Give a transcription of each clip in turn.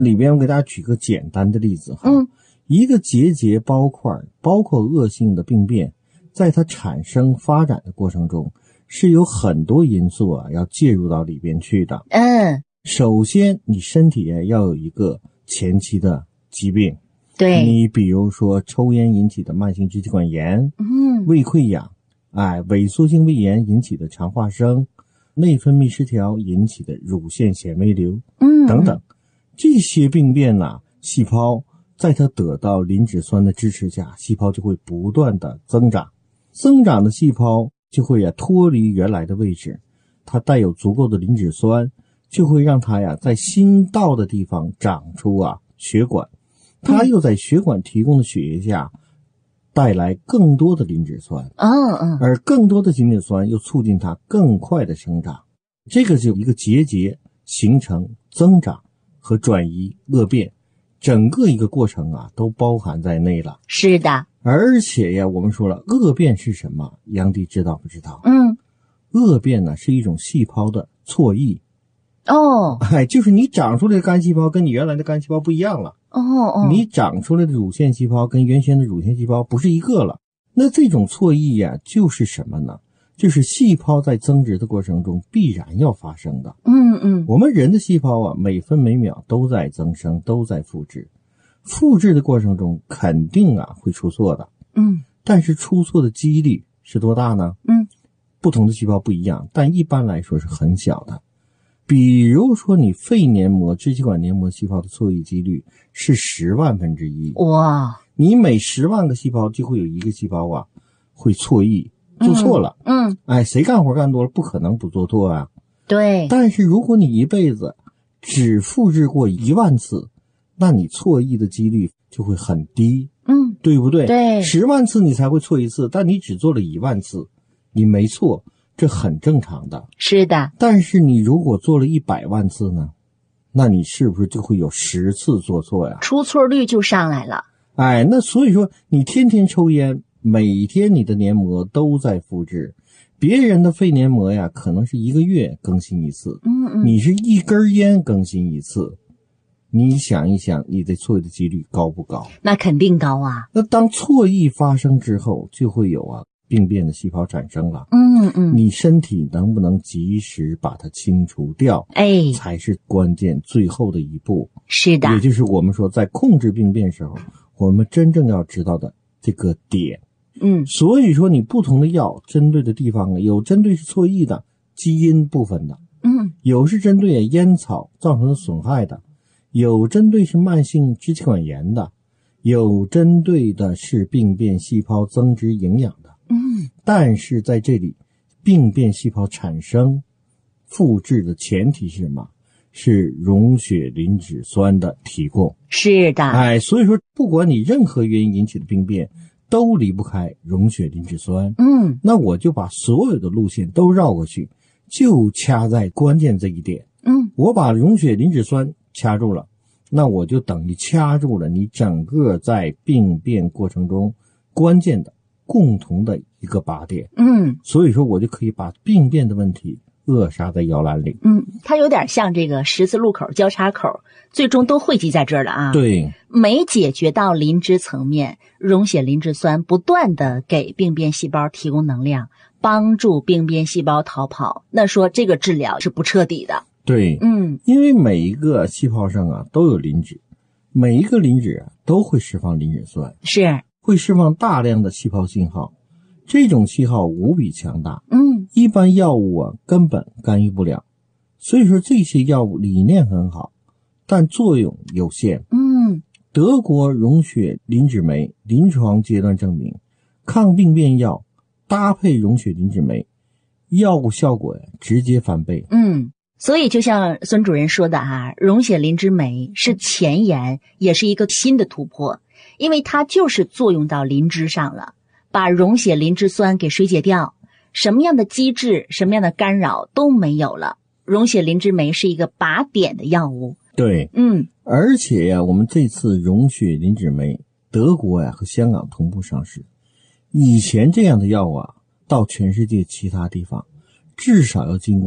里边我给大家举个简单的例子哈。一个结节包块包括恶性的病变，在它产生发展的过程中是有很多因素要介入到里边去的。首先你身体要有一个前期的疾病，对，你比如说抽烟引起的慢性支气管炎，胃溃疡，萎缩性胃炎引起的肠化生，内分泌失调引起的乳腺纤维瘤，等等，这些病变细胞在它得到磷脂酸的支持下，细胞就会不断的增长，增长的细胞就会脱离原来的位置，它带有足够的磷脂酸，就会让它在新到的地方长出血管，它又在血管提供的血液下带来更多的磷脂酸，而更多的磷脂酸又促进它更快的生长，这个就一个结节形成、增长和转移、恶变，整个一个过程都包含在内了。 是的， 而且我们说了，恶变是什么？杨迪知道不知道？恶变呢是一种细胞的错异。就是你长出来的肝细胞跟你原来的肝细胞不一样了。你长出来的乳腺细胞跟原先的乳腺细胞不是一个了。那这种错异就是什么呢？就是细胞在增殖的过程中必然要发生的。我们人的细胞每分每秒都在增生，都在复制。复制的过程中肯定会出错的。但是出错的几率是多大呢？不同的细胞不一样，但一般来说是很小的。比如说你肺黏膜、支气管黏膜细胞的错异几率是10万分之一。哇！你每10万个细胞就会有一个细胞会错异，做错了。谁干活干多了不可能不做错对。但是如果你一辈子只复制过1万次，那你错异的几率就会很低。对不对？对。10万次你才会错一次，但你只做了1万次，你没错，这很正常的。 是的。 但是你如果做了100万次呢，那你是不是就会有10次做错呀？ 出错率就上来了。 那所以说你天天抽烟，每天你的黏膜都在复制，别人的肺黏膜可能是1个月更新一次，你是一根烟更新一次，你想一想你的错异的几率高不高？ 那肯定高啊。 那当错异发生之后，就会有病变的细胞产生了。你身体能不能及时把它清除掉，才是关键最后的一步。 是的。 也就是我们说在控制病变时候，我们真正要知道的这个点。所以说你不同的药针对的地方有针对是错异的基因部分的，有是针对烟草造成的损害的，有针对是慢性支气管炎的，有针对的是病变细胞增殖营养的。但是在这里病变细胞产生复制的前提是什么？是溶血磷脂酸的提供。 是的。 所以说不管你任何原因引起的病变都离不开溶血磷脂酸。那我就把所有的路线都绕过去，就掐在关键这一点。我把溶血磷脂酸掐住了，那我就等于掐住了你整个在病变过程中关键的共同的一个靶点。所以说我就可以把病变的问题扼杀在摇篮里。 它有点像这个十字路口交叉口，最终都汇集在这儿了对。 没解决到磷脂层面，溶血磷脂酸不断的给病变细胞提供能量，帮助病变细胞逃跑，那说这个治疗是不彻底的。 对。因为每一个细胞上都有磷脂，每一个磷脂都会释放磷脂酸， 是会释放大量的细胞信号，这种信号无比强大。一般药物根本干预不了。所以说这些药物理念很好，但作用有限。德国溶血磷脂酶临床阶段证明，抗病变药搭配溶血磷脂酶，药物效果直接翻倍。 所以就像孙主任说的溶血磷脂酶是前沿，也是一个新的突破，因为它就是作用到磷脂上了，把溶血磷脂酸给水解掉，什么样的机制、什么样的干扰都没有了。溶血磷脂酶是一个靶点的药物。 对。而且我们这次溶血磷脂酶德国和香港同步上市，以前这样的药到全世界其他地方至少要经过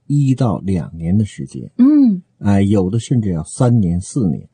1到2年的时间。有的甚至要3年4年。